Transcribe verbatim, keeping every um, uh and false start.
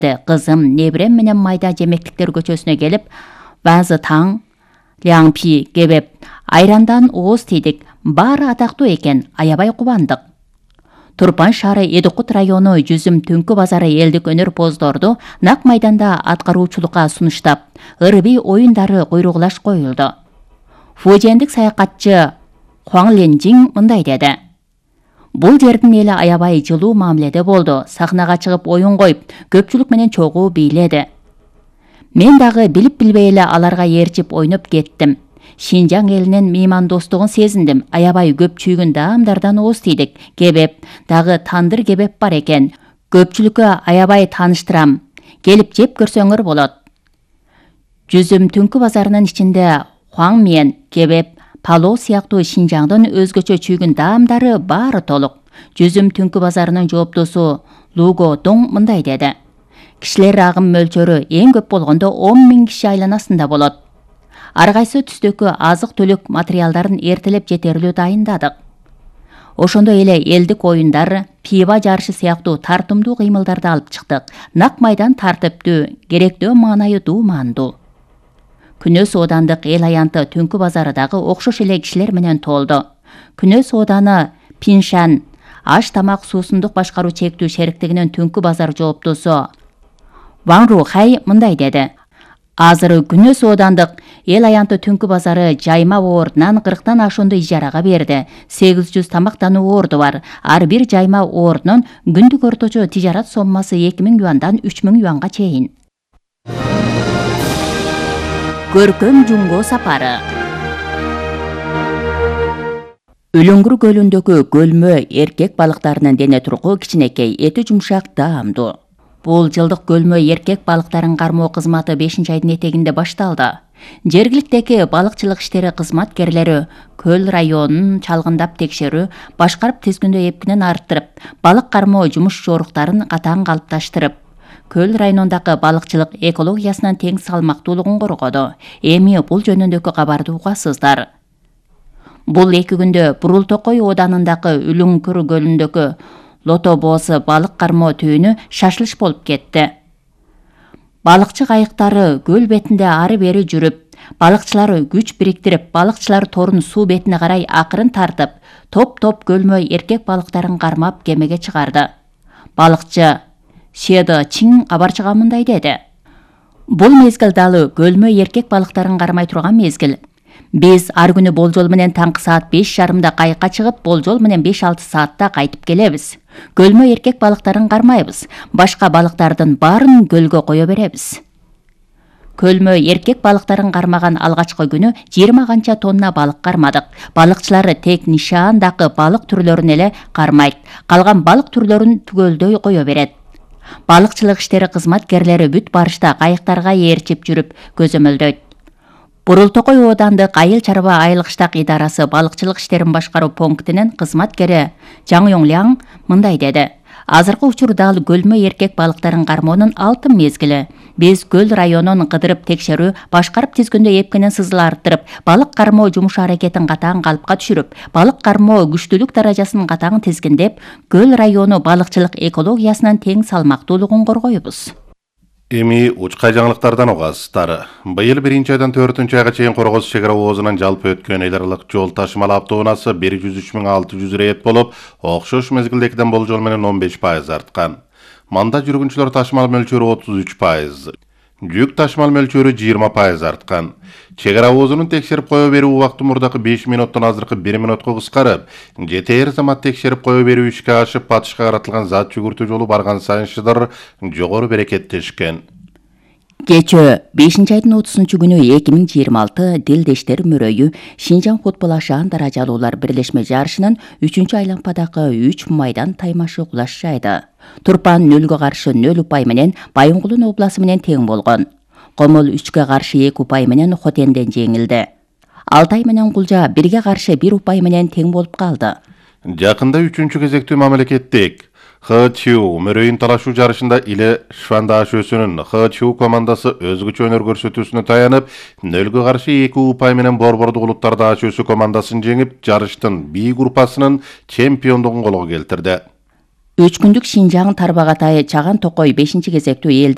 Kızım, nebirem menen mayda jemekliktер көчөсүнө келип, базы таң, ляңпи, кебеп, айрандан ооз тийдик. Баары атактуу экен, аябай кубандык. Турпан шаары Эдикут району Жүзүм түнкү базары элдик өнөр-поздорду нак майданда аткаруучулукка сунуштап, ырбий оюндары куйругулаш коюлду. Фужендик саякатчы Хуаң Ленжиң мындай деди. Бул жердин эли аябай жылуу мамиледе болду. Сахнага чыгып оюн коюп, көпчүлүк менен чогуу бийледи. Мен дагы билип билбей эле аларга ээрчип ойноп кеттим. Шинжаң элинин меймандостугун сезиндим. Аябай көп чүйгүн даамдардан ооз тийдик. Кебеп, дагы тандыр кебеп бар экен. Көпчүлүккө аябай тааныштырам. Келип жеп көрсөңөр болот. Жүзүм түнкү базарынын ичинде Хуаң мен кебеп, палоо сыяктуу Шинжаңдын өзгөчө чүйгүн даамдары баары толук. Жүзүм түнкү базарынын жооптосу Луго Доң мындай деди. Кишилер агым мөлчөрү эң көп болгондо он миң киши айланасында болот. Ар кайсы түстөккө азык-түлүк материалдарын эртелеп жетерлүү дайындадык. Ошондой эле элдик оюндар, пиво жарышы сыяктуу тартымдуу кыймылдарды алып чыктык. Нак майдан тартиптүү, керектөө маанайы дуумандуу. Күнөс Оодандык эл аянты түнкү базары дагы окшош эле кишилер менен толду. Күнөс Ооданы Пиншан аш тамак суусундук башкаруу чектүү шериктигинин түнкү базар жооптосу Ван Рухай мындай деди. Азыр Күнөс Оодандык эл аянты түнкү базары жайма ордунан кырктан ашуунду ижарага берди. сегиз жүз тамактануу орду бар. Ар бир жайма ордунун күндүк орточо тижарат соммасы эки миң юандан үч миң юанга чейин. Көркөм Жумго сапары. Үлүңгүр көлүндөгү көлмө эркек балыктарынын дене тургу кичинекей, эти жумшак, даамдуу. Бул жылдык көлмө эркек балыктарын кармоо кызматы бешинчи айдын этегинде башталды. Жергиликтеги балыкчылык иштери кызматкерлери көл районун чалгындап текшерүү, башкарып тизгүндө эпкинин арттырып, балык кармоо жумуш жоруктарын катаң калыпташтырып, көл районундагы балыкчылык экологиясынын тең салмактуулугун коргоду. Эми бул жөнүндөгү кабарды угасыздар. Бул эки күндө Бурул Токой Ооданындагы Үлүңкүр көлүндөгү Лото боосу балык кармоо түбүнү шашылыш болуп кетти. Балыкчы кайыктары көл бетинде ары бери жүрүп, балыкчылар күч бириктирип, балыкчылар торун суу бетине карай акырын тартып, топ-топ көлмө эркек балыктарын кармап кемеге чыгарды. Балыкчы Седо Чин кабарчыга мындай деди. Бул мезгил далы көлмө эркек балыктарын кармай турган мезгил. Биз ар күнү болжол менен таңкы саат беш жарымда кайыкка чыгып, болжол менен беш алты саатта кайтып келебиз. Көлмө эркек балыктарын кармайбыз. Башка балыктардын баарын көлгө кое беребиз. Көлмө эркек балыктарын кармаган алгачкы күнү жыйырма канча тонна балык кармадык. Балыкчылар тек нишаандагы балык түрлөрүн эле кармайт. Калган балык түрлөрүн түгөлдөй кое берет. Балыкчылык иштери кызматкерлери бүт барышта кайыктарга ээрчип жүрүп көзөмөлдөйт. Бурул Токой Оодандык айыл чарба айылыктак идарасы балыкчылык иштерин башкаруу пунктинин кызматкери Жаң Йоңляң мындай деди. Азыркы учурда ал көлмө эркек балыктарын кармоонун алтын мезгили. Биз көл районун кыдырып текшерүү, башкарып тизгүндө эпкинин сызылы арттырып, балык кармоо жумуш аракетин катаң калыпка түшүрүп, балык кармоо күчтүүлүк даражасын катаң тизгиндеп, көл району балыкчылык экологиясынын тең салмактуулугун коргойбуз. Эми учкай жаңылыктардан угасыздар. Быйыл биринчи айдан төртүнчү айга чейин Коргоз чек ара оозунан жалпы өткөн эл аралык жол ташымал автоунаасы бир жүз үч миң алты жүз рейд болуп, окшош мезгилдегиден болжол менен он беш пайыз арткан. Манда жүргүнчүлөр ташымал мөлчөрү отуз үч пайыз. Жүк ташымал мөлчөрү жыйырма пайыз арткан. Чек ара оозунун текшерип кое берүү убакыты мурдакы беш минуттан азыркы бир минутка кыскарып, жетээр замат текшерип кое берүү ишке ашып, батышка каратылган зат жүгүртүү жолу барган сайын шыдыр жогору берекеттешкен. Кечөө бешинчи айдын отузунчу күнү эки миң жыйырма алты Дилдештер мөрөйү Шинжаң футбол ашаан даражалуулар бирлешме жарышынын үчүнчү айлампадагы үч майдан таймашы кулаш жайды. Турпан нөлгө каршы нөл упай менен Байынгулун обласы менен тең болгон. Комол үчкө каршы эки упай менен Хотенден жеңилди. Алтай менен Кулжа бирге каршы бир упай менен тең болуп калды. Жакында үчүнчү кезектүү мамлекеттик ХЧУ мөрөйүн талашуу жарышында Иле Шванда Ашөсүнүн ХЧУ командасы өзгөчө өнөр көрсөтүүсүнө таянып, нөлгө каршы эки упай менен Борбордук улуттарда Ашөсү командасын жеңип, жарыштын Би группасынын чемпиондугун колго келтирди. Үч күндүк Шинжаң Тарбагатай Чаган Токой бешинчи кезектүү элдик